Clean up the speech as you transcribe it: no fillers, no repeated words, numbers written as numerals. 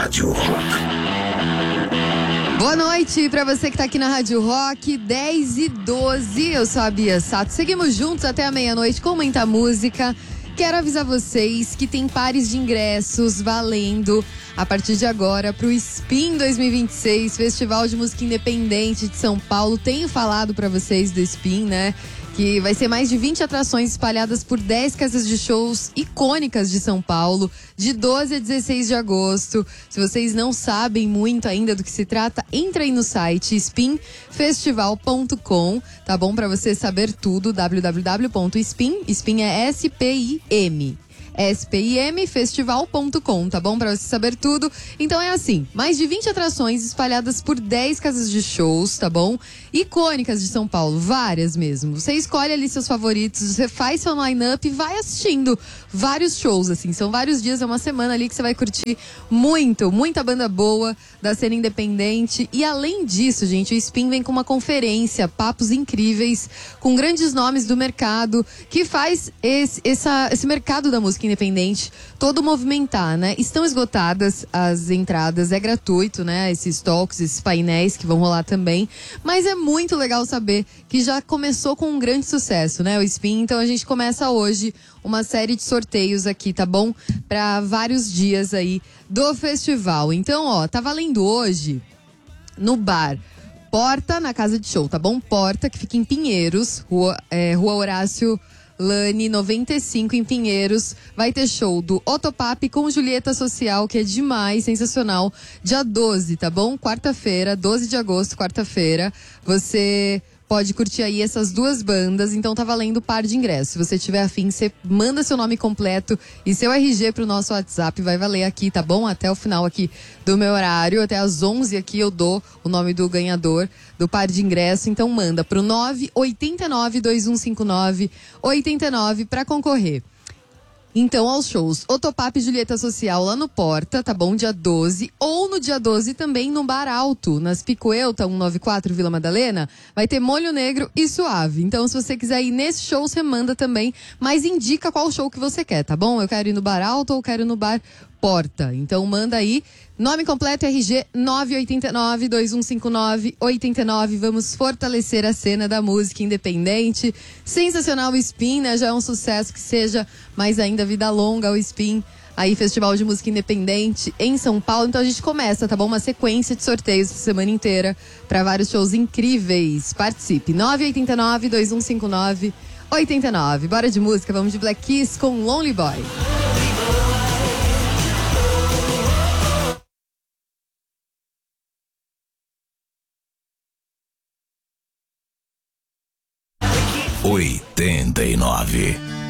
Rádio Rock. Boa noite pra você que tá aqui na Rádio Rock, 10h12, eu sou a Bia Sato. Seguimos juntos até a meia-noite com muita música. Quero avisar vocês que tem pares de ingressos valendo a partir de agora pro Spin 2026, Festival de Música Independente de São Paulo. Tenho falado pra vocês do Spin, né? Que vai ser mais de 20 atrações espalhadas por 10 casas de shows icônicas de São Paulo, de 12 a 16 de agosto. Se vocês não sabem muito ainda do que se trata, entra aí no site spinfestival.com, tá bom? Pra você saber tudo, www.spin, Spin é S-P-I-M. spimfestival.com, tá bom? Pra você saber tudo. Então é assim, mais de 20 atrações espalhadas por 10 casas de shows, tá bom? Icônicas de São Paulo, várias mesmo. Você escolhe ali seus favoritos, você faz seu line-up e vai assistindo vários shows, assim. São vários dias, é uma semana ali que você vai curtir muita banda boa da cena independente. E além disso, gente, o Spin vem com uma conferência, papos incríveis, com grandes nomes do mercado, que faz esse mercado da música independente todo movimentar, né? Estão esgotadas as entradas, é gratuito, né? Esses talks, esses painéis que vão rolar também, mas é muito legal saber que já começou com um grande sucesso, né? O Spin, então a gente começa hoje uma série de sorteios aqui, tá bom? Para vários dias aí do festival. Então, ó, tá valendo hoje no bar Porta, na casa de show, tá bom? Porta, que fica em Pinheiros, Rua Horácio Lane 95 em Pinheiros. Vai ter show do Otopap com Julieta Social, que é demais, sensacional. Dia 12, tá bom? Quarta-feira, 12 de agosto, quarta-feira. Você pode curtir aí essas duas bandas, então tá valendo par de ingressos. Se você tiver afim, você manda seu nome completo e seu RG pro nosso WhatsApp, vai valer aqui, tá bom? Até o final aqui do meu horário, até às 11 aqui eu dou o nome do ganhador do par de ingresso, então manda pro 989-2159-89 pra concorrer. Então, aos shows Otopap e Julieta Social lá no Porta, tá bom? Dia 12. Ou no dia 12 também no Bar Alto, nas Picoelta 194 Vila Madalena, vai ter Molho Negro e Suave. Então, se você quiser ir nesse show, você manda também, mas indica qual show que você quer, tá bom? Eu quero ir no Bar Alto ou quero ir no Bar Porta. Então, manda aí. Nome completo, RG 989-2159-89. Vamos fortalecer a cena da música independente. Sensacional o Spin, né? Já é um sucesso que seja, mais ainda vida longa o Spin. Aí, Festival de Música Independente em São Paulo. Então a gente começa, tá bom? Uma sequência de sorteios essa semana inteira para vários shows incríveis. Participe. 989-2159-89. Bora de música, vamos de Black Keys com Lonely Boy. Oitenta e nove.